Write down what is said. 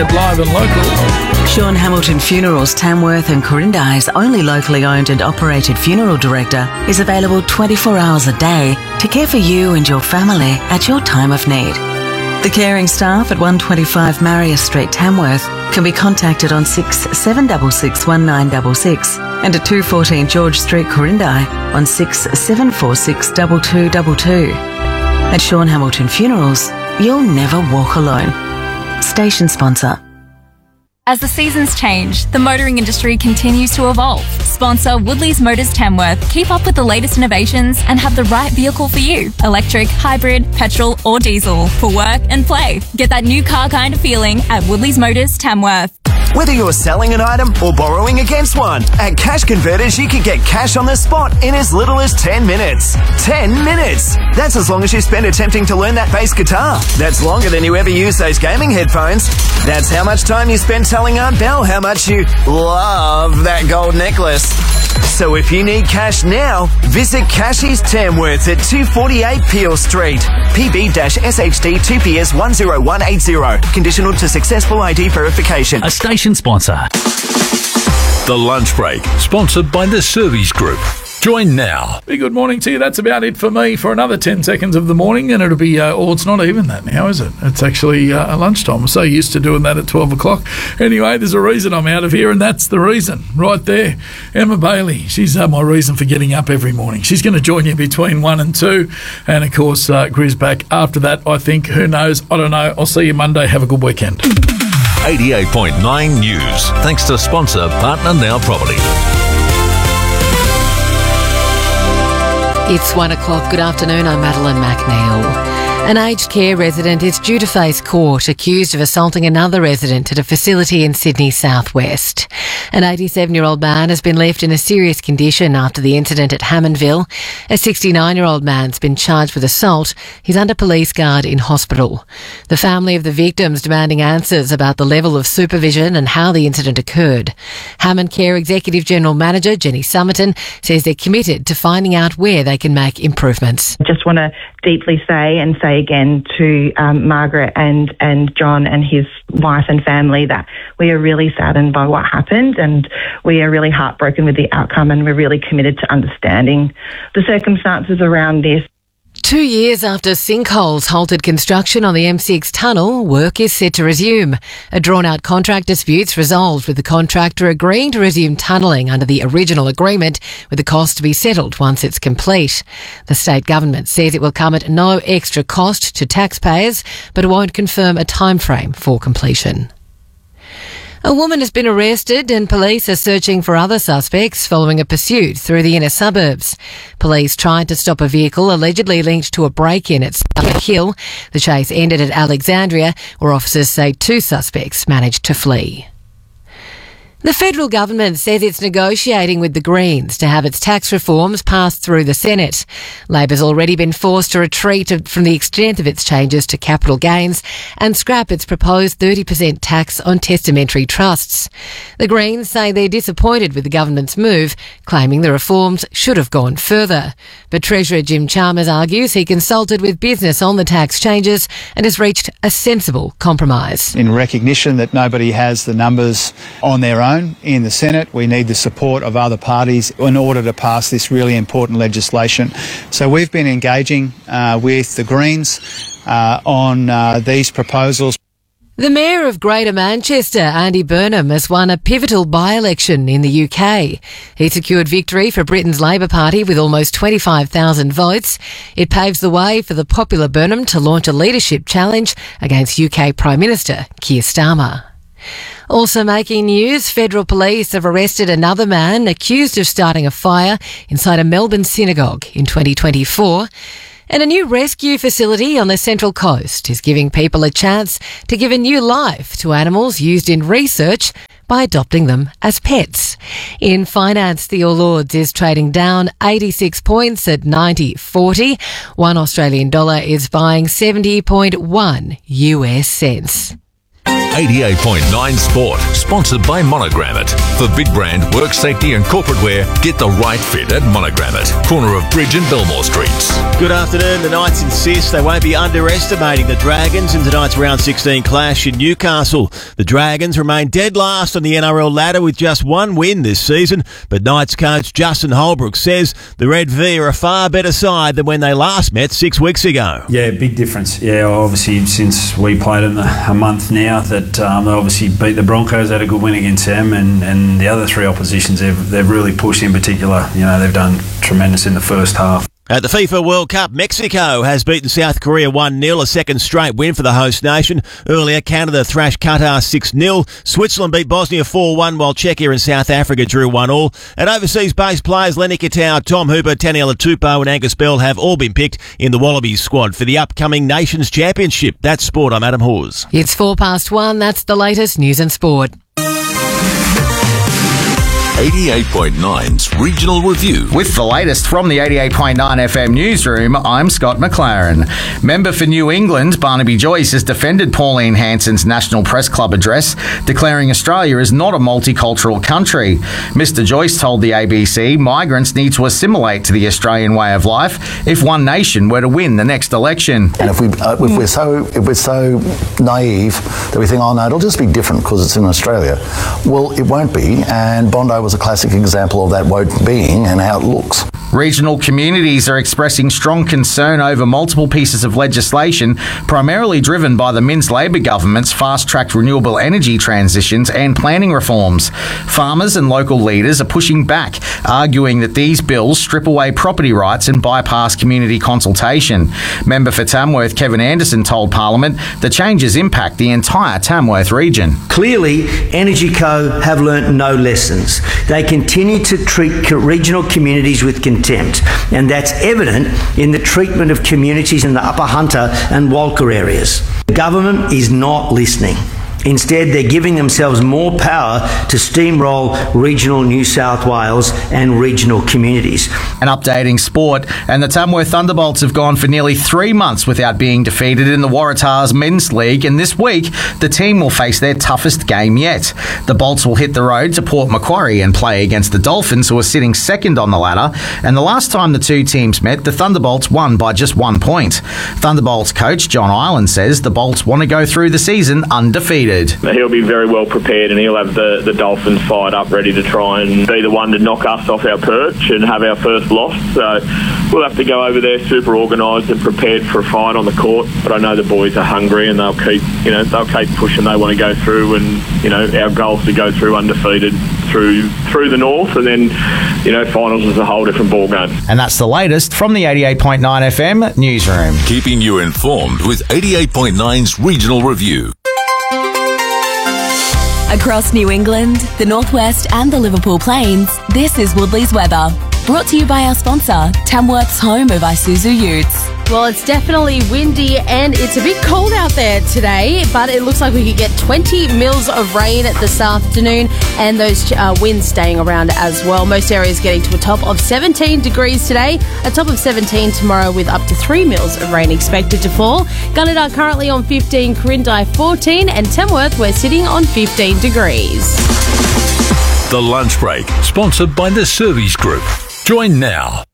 Live and local. Sean Hamilton Funerals Tamworth and Corindi's only locally owned and operated funeral director is available 24 hours a day to care for you and your family at your time of need. The caring staff at 125 Marius Street, Tamworth can be contacted on 6766 1966 and at 214 George Street, Corindi on 6746 2222. At Sean Hamilton Funerals, you'll never walk alone. Station sponsor. As the seasons change, the motoring industry continues to evolve. Sponsor Woodley's Motors Tamworth. Keep up with the latest innovations and have the right vehicle for you. Electric, hybrid, petrol or diesel for work and play. Get that new car kind of feeling at Woodley's Motors Tamworth. Whether you're selling an item or borrowing against one, at Cash Converters you can get cash on the spot in as little as 10 minutes. 10 minutes! That's as long as you spend attempting to learn that bass guitar. That's longer than you ever use those gaming headphones. That's how much time you spend telling Aunt Belle how much you love that gold necklace. So if you need cash now, visit Cashies Tamworth at 248 Peel Street. PB-SHD 2PS 10180. Conditional to successful ID verification. A station sponsor. The Lunch Break, sponsored by the Service Group. Join now. Be good morning to you. That's about it for me for another 10 seconds of the morning, and it'll be, it's not even that now, is it? It's actually lunchtime. I'm so used to doing that at 12 o'clock. Anyway, there's a reason I'm out of here, and that's the reason right there. Emma Bailey, she's my reason for getting up every morning. She's going to join you between 1 and 2, and of course, Grizz back after that, I think. Who knows? I don't know. I'll see you Monday. Have a good weekend. 88.9 News. Thanks to sponsor Partner Now Property. It's 1 o'clock. Good afternoon. I'm Madeline McNeil. An aged care resident is due to face court accused of assaulting another resident at a facility in Sydney southwest. An 87-year-old man has been left in a serious condition after the incident at Hammondville. A 69-year-old man's been charged with assault. He's under police guard in hospital. The family of the victims demanding answers about the level of supervision and how the incident occurred. Hammond Care Executive General Manager Jenny Summerton says they're committed to finding out where they can make improvements. I just want to deeply say again to Margaret and John and his wife and family that we are really saddened by what happened, and we are really heartbroken with the outcome, and we're really committed to understanding the circumstances around this. 2 years after sinkholes halted construction on the M6 tunnel, work is set to resume. A drawn-out contract dispute's resolved, with the contractor agreeing to resume tunnelling under the original agreement, with the cost to be settled once it's complete. The state government says it will come at no extra cost to taxpayers, but it won't confirm a timeframe for completion. A woman has been arrested and police are searching for other suspects following a pursuit through the inner suburbs. Police tried to stop a vehicle allegedly linked to a break-in at Scarlet Hill. The chase ended at Alexandria, where officers say 2 suspects managed to flee. The federal government says it's negotiating with the Greens to have its tax reforms passed through the Senate. Labor's already been forced to retreat from the extent of its changes to capital gains and scrap its proposed 30% tax on testamentary trusts. The Greens say they're disappointed with the government's move, claiming the reforms should have gone further. But Treasurer Jim Chalmers argues he consulted with business on the tax changes and has reached a sensible compromise. In recognition that nobody has the numbers on their own in the Senate, we need the support of other parties in order to pass this really important legislation. So we've been engaging with the Greens on these proposals. The Mayor of Greater Manchester, Andy Burnham, has won a pivotal by-election in the UK. He secured victory for Britain's Labour Party with almost 25,000 votes. It paves the way for the popular Burnham to launch a leadership challenge against UK Prime Minister Keir Starmer. Also making news, federal police have arrested another man accused of starting a fire inside a Melbourne synagogue in 2024. And a new rescue facility on the Central Coast is giving people a chance to give a new life to animals used in research by adopting them as pets. In finance, the All Ords is trading down 86 points at 90.40. 1 Australian dollar is buying 70.1 US cents. 88.9 Sport, sponsored by Monogrammet. For big brand, work safety and corporate wear, get the right fit at Monogrammet, corner of Bridge and Belmore Streets. Good afternoon. The Knights insist they won't be underestimating the Dragons in tonight's round 16 clash in Newcastle. The Dragons remain dead last on the NRL ladder with just one win this season, but Knights coach Justin Holbrook says the Red V are a far better side than when they last met 6 weeks ago. Yeah, big difference. Yeah, obviously since we played in a month now, that they obviously beat the Broncos, had a good win against them, and the other three oppositions they've really pushed. In particular, they've done tremendous in the first half. At the FIFA World Cup, Mexico has beaten South Korea 1-0, a second straight win for the host nation. Earlier, Canada thrashed Qatar 6-0. Switzerland beat Bosnia 4-1, while Czechia and South Africa drew 1-1. And overseas-based players Lenny Katau, Tom Hooper, Taniela Tupou and Angus Bell have all been picked in the Wallabies squad for the upcoming Nations Championship. That's sport. I'm Adam Hawes. It's 1:04. That's the latest news and sport. 88.9's Regional Review. With the latest from the 88.9 FM newsroom, I'm Scott McLaren. Member for New England, Barnaby Joyce, has defended Pauline Hanson's National Press Club address, declaring Australia is not a multicultural country. Mr Joyce told the ABC migrants need to assimilate to the Australian way of life if one nation were to win the next election. And if we're so naive that we think, oh no, it'll just be different because it's in Australia. Well, it won't be, and Bondi was a classic example of that won't being and how it looks. Regional communities are expressing strong concern over multiple pieces of legislation, primarily driven by the Minns Labor government's fast-tracked renewable energy transitions and planning reforms. Farmers and local leaders are pushing back, arguing that these bills strip away property rights and bypass community consultation. Member for Tamworth, Kevin Anderson, told Parliament the changes impact the entire Tamworth region. Clearly, Energy Co have learnt no lessons. They continue to treat regional communities with contempt, and that's evident in the treatment of communities in the Upper Hunter and Walker areas. The government is not listening. Instead, they're giving themselves more power to steamroll regional New South Wales and regional communities. And updating sport, and the Tamworth Thunderbolts have gone for nearly 3 months without being defeated in the Waratahs Men's League, and this week the team will face their toughest game yet. The Bolts will hit the road to Port Macquarie and play against the Dolphins, who are sitting second on the ladder, and the last time the two teams met, the Thunderbolts won by just 1 point. Thunderbolts coach John Ireland says the Bolts want to go through the season undefeated. He'll be very well prepared, and he'll have the Dolphins fired up, ready to try and be the one to knock us off our perch and have our first loss. So we'll have to go over there super organised and prepared for a fight on the court. But I know the boys are hungry, and they'll keep pushing. They want to go through, and our goal is to go through undefeated through the north, and then finals is a whole different ball game. And that's the latest from the 88.9 FM newsroom. Keeping you informed with 88.9's Regional Review. Across New England, the Northwest and the Liverpool Plains, this is Woodley's weather. Brought to you by our sponsor, Tamworth's home of Isuzu Utes. Well, it's definitely windy and it's a bit cold out there today, but it looks like we could get 20 mils of rain this afternoon, and those winds staying around as well. Most areas getting to a top of 17 degrees today, a top of 17 tomorrow with up to 3 mils of rain expected to fall. Gunnedah currently on 15, Corindai 14, and Tamworth we're sitting on 15 degrees. The Lunch Break, sponsored by the Service Group. Join now.